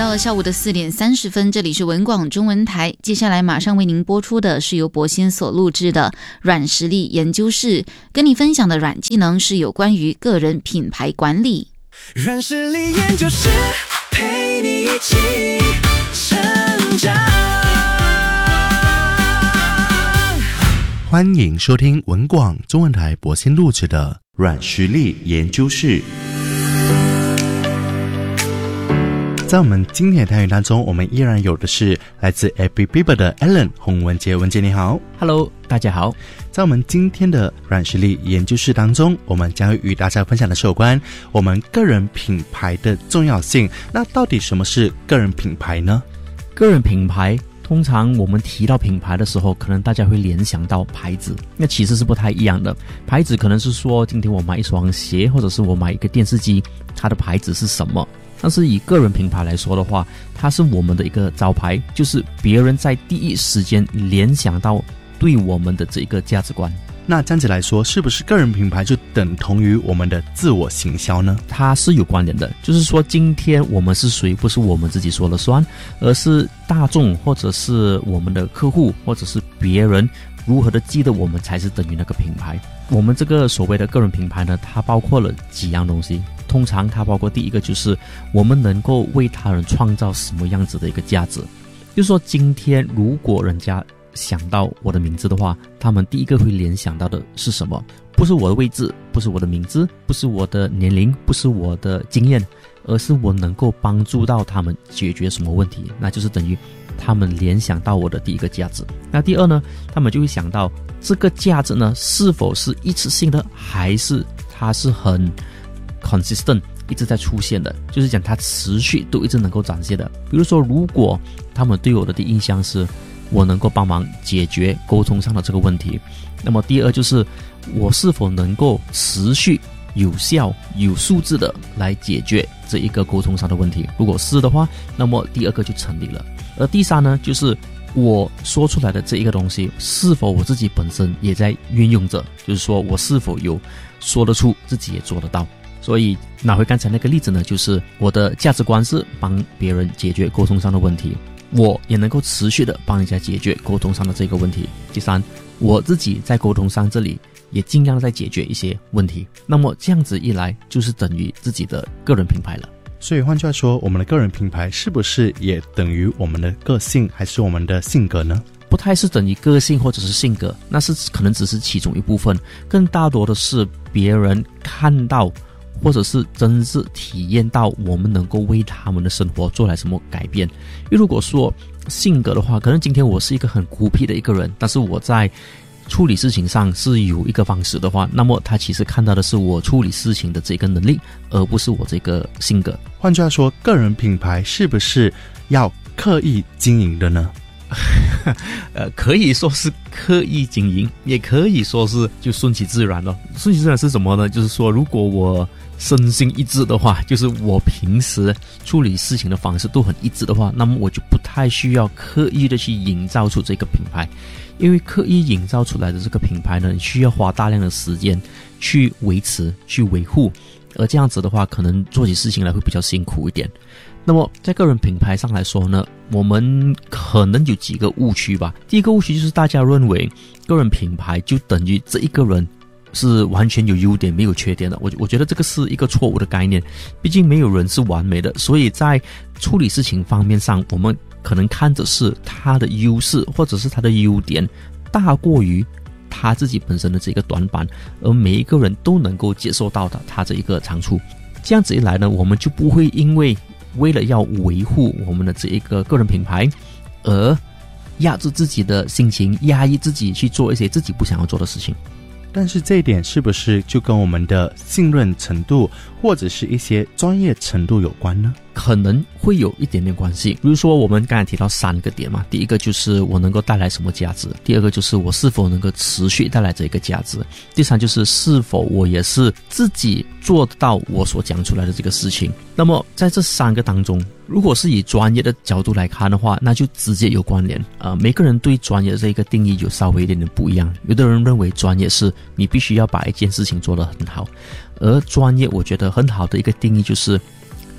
到了下午的4点30分，这里是文广中文台。接下来马上为您播出的是由博先所录制的软实力研究室，跟你分享的软技能是有关于个人品牌管理。 软实力研究室陪你一起成长。 欢迎收听文广中文台博先录制的软实力研究室。在我们今天的单元当中，我们依然有的是来自 AppyBiba 的 Alan 洪文杰。文杰你好。 Hello， 大家好。 在我们今天的软实力研究室当中，我们将会与大家分享的是有关我们个人品牌的重要性。那到底什么是个人品牌呢？ 个人品牌通常我们提到品牌的时候，可能大家会联想到牌子，那其实是不太一样的。牌子可能是说今天我买一双鞋，或者是我买一个电视机，它的牌子是什么。但是以个人品牌来说的话，它是我们的一个招牌，就是别人在第一时间联想到对我们的这个价值观。 那这样子来说，是不是个人品牌就等同于我们的自我行销呢？ 它是有关联的，就是说今天我们是谁，不是我们自己说了算，而是大众或者是我们的客户或者是别人如何的记得我们，才是等于那个品牌。我们这个所谓的个人品牌呢，它包括了几样东西。通常它包括第一个就是我们能够为他人创造什么样子的一个价值。就是说今天如果人家想到我的名字的话，他们第一个会联想到的是什么？不是我的位置，不是我的名字，不是我的年龄，不是我的经验，而是我能够帮助到他们解决什么问题，那就是等于他们联想到我的第一个价值。那第二呢，他们就会想到这个价值呢是否是一次性的，还是它是很 consistent 一直在出现的，就是讲它持续都一直能够展现的。比如说如果他们对我的第一印象是我能够帮忙解决沟通上的这个问题，那么第二就是我是否能够持续有效有素质的来解决这一个沟通上的问题。如果是的话，那么第二个就成立了。而第三呢，就是我说出来的这一个东西是否我自己本身也在运用着，就是说我是否有说得出，自己也做得到。所以拿回刚才那个例子呢，就是我的价值观是帮别人解决沟通上的问题，我也能够持续的帮人家解决沟通上的这个问题。第三，我自己在沟通上这里也尽量在解决一些问题，那么这样子一来就是等于自己的个人品牌了。 所以换句话说，我们的个人品牌是不是也等于我们的个性，还是我们的性格呢？ 不太是等于个性或者是性格，那是可能只是其中一部分，更大多的是别人看到或者是真是体验到我们能够为他们的生活做来什么改变。因为如果说性格的话，可能今天我是一个很孤僻的一个人，但是我在处理事情上是有一个方式的话，那么他其实看到的是我处理事情的这个能力，而不是我这个性格。 换句话说，个人品牌是不是要刻意经营的呢？ 可以说是刻意经营，也可以说是就顺其自然了。顺其自然是什么呢？就是说如果我身心一致的话，就是我平时处理事情的方式都很一致的话，那么我就不太需要刻意的去营造出这个品牌。因为刻意营造出来的这个品牌呢，你需要花大量的时间去维持去维护，而这样子的话可能做起事情来会比较辛苦一点。那么在个人品牌上来说呢，我们可能有几个误区吧。第一个误区就是大家认为个人品牌就等于这一个人是完全有优点没有缺点的。我觉得这个是一个错误的概念，毕竟没有人是完美的，所以在处理事情方面上，我们可能看的是他的优势或者是他的优点大过于他自己本身的这个短板，而每一个人都能够接受到他这一个长处。这样子一来呢，我们就不会因为了要维护我们的这一个个人品牌而压制自己的心情，压抑自己去做一些自己不想要做的事情。 但是这一点是不是就跟我们的信任程度或者是一些专业程度有关呢？ 可能会有一点点关系。比如说我们刚才提到3个点嘛，第一个就是我能够带来什么价值，第二个就是我是否能够持续带来这个价值，第三就是是否我也是自己做到我所讲出来的这个事情。那么在这3个当中，如果是以专业的角度来看的话，那就直接有关联。每个人对专业的这个定义有稍微一点点不一样。有的人认为专业是你必须要把一件事情做得很好，而专业我觉得很好的一个定义就是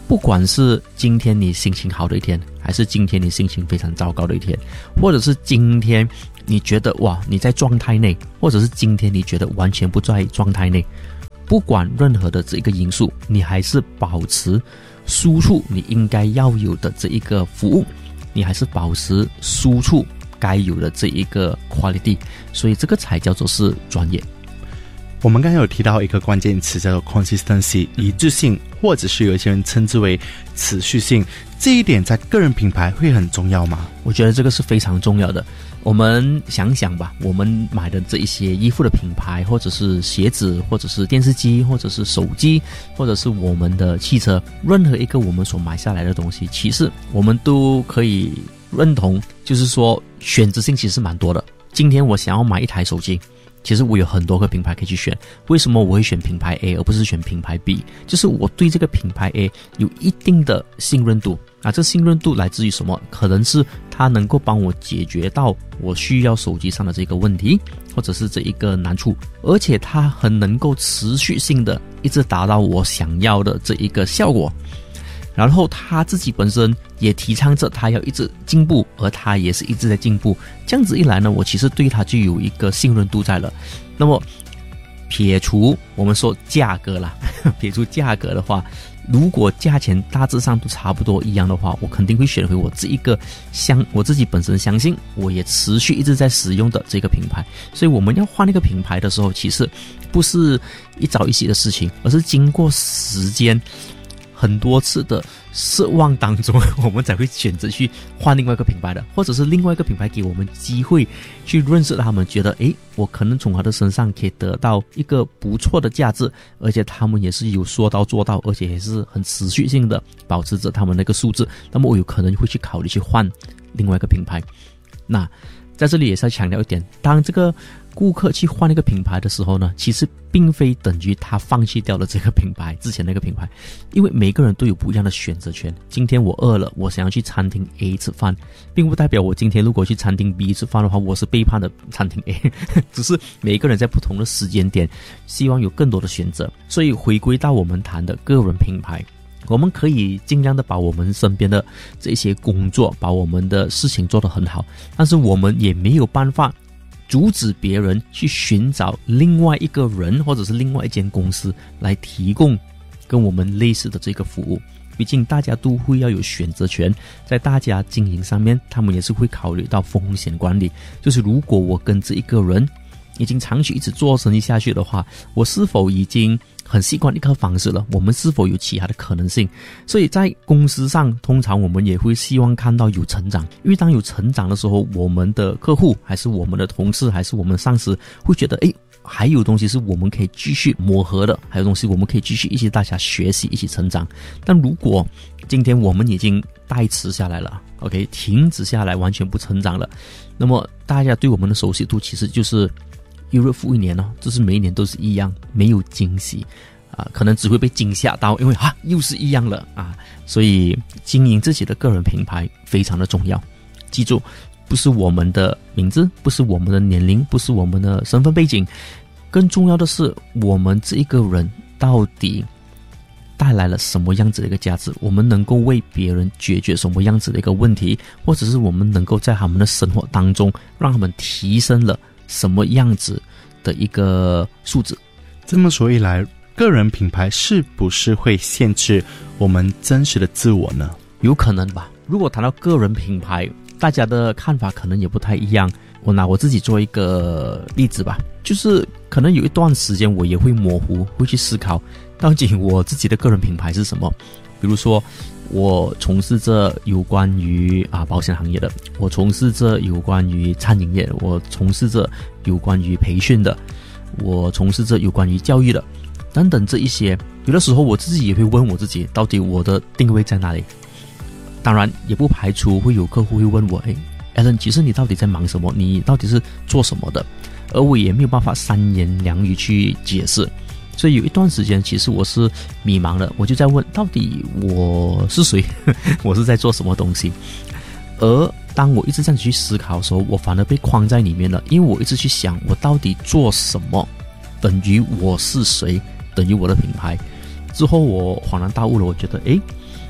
不管是今天你心情好的一天，还是今天你心情非常糟糕的一天，或者是今天你觉得哇你在状态内，或者是今天你觉得完全不在状态内，不管任何的这一个因素，你还是保持输出你应该要有的这一个服务，你还是保持输出该有的这一个 quality， 所以这个才叫做是专业。 我们刚才有提到一个关键词叫做 consistency， 一致性，或者是有一些人称之为持续性，这一点在个人品牌会很重要吗？ 我觉得这个是非常重要的。我们想想吧，我们买的这一些衣服的品牌，或者是鞋子，或者是电视机，或者是手机，或者是我们的汽车，任何一个我们所买下来的东西，其实我们都可以认同，就是说选择性其实是蛮多的。今天我想要买一台手机，其实我有很多个品牌可以去选，为什么我会选品牌 A 而不是选品牌 B？ 就是我对这个品牌 A 有一定的信任度啊，这信任度来自于什么？可能是它能够帮我解决到我需要手机上的这个问题，或者是这一个难处，而且它很能够持续性的一直达到我想要的这一个效果。然后他自己本身也提倡着他要一直进步，而他也是一直在进步。这样子一来呢，我其实对他就有一个信任度在了。那么撇除我们说价格啦，撇除价格的话，如果价钱大致上都差不多一样的话，我肯定会选回我这一个我自己本身相信，我也持续一直在使用的这个品牌。所以我们要换那个品牌的时候，其实不是一朝一夕的事情，而是经过时间很多次的失望当中，我们才会选择去换另外一个品牌的，或者是另外一个品牌给我们机会去认识他们，觉得我可能从他的身上可以得到一个不错的价值，而且他们也是有说到做到，而且也是很持续性的保持着他们那个素质，那么我有可能会去考虑去换另外一个品牌。那在这里也是要强调一点，当这个顾客去换一个品牌的时候呢，其实并非等于他放弃掉了这个品牌之前那个品牌，因为每个人都有不一样的选择权。今天我饿了，我想要去餐厅 A 吃饭，并不代表我今天如果去餐厅 B 吃饭的话，我是背叛的餐厅 A 只是每一个人在不同的时间点希望有更多的选择。所以回归到我们谈的个人品牌，我们可以尽量的把我们身边的这些工作，把我们的事情做得很好，但是我们也没有办法阻止别人去寻找另外一个人或者是另外一间公司来提供跟我们类似的这个服务。毕竟大家都会要有选择权，在大家经营上面，他们也是会考虑到风险管理，就是如果我跟这一个人已经长期一直做生意下去的话，我是否已经很习惯一个方式了，我们是否有其他的可能性。所以在公司上，通常我们也会希望看到有成长，因为当有成长的时候，我们的客户还是我们的同事还是我们的上司会觉得还有东西是我们可以继续磨合的，还有东西我们可以继续一起大家学习一起成长。但如果今天我们已经代持下来了 OK 停止下来，完全不成长了，那么大家对我们的熟悉度其实就是一日复一年就是每一年都是一样，没有惊喜可能只会被惊吓到，因为又是一样了所以经营自己的个人品牌非常的重要。记住，不是我们的名字，不是我们的年龄，不是我们的身份背景，更重要的是我们这一个人到底带来了什么样子的一个价值，我们能够为别人解决什么样子的一个问题，或者是我们能够在他们的生活当中让他们提升了什么样子的一个素质。 这么说一来，个人品牌是不是会限制我们真实的自我呢？ 有可能吧。如果谈到个人品牌，大家的看法可能也不太一样。我拿我自己做一个例子吧，就是可能有一段时间我也会模糊，会去思考到底我自己的个人品牌是什么。比如说我从事着有关于保险行业的，我从事着有关于餐饮业，我从事着有关于培训的，我从事着有关于教育的等等，这一些有的时候我自己也会问我自己，到底我的定位在哪里。当然也不排除会有客户会问我Alan， 其实你到底在忙什么，你到底是做什么的，而我也没有办法三言两语去解释。所以有一段时间其实我是迷茫的，我就在问到底我是谁我是在做什么东西。而当我一直这样去思考的时候，我反而被框在里面了，因为我一直去想我到底做什么等于我是谁，等于我的品牌。之后我恍然大悟了，我觉得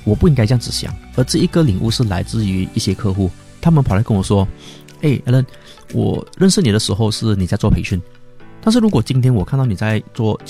我不应该这样子想。而这一个领悟是来自于一些客户，他们跑来跟我说，Alan， 我认识你的时候是你在做培训，但是如果今天我看到你在做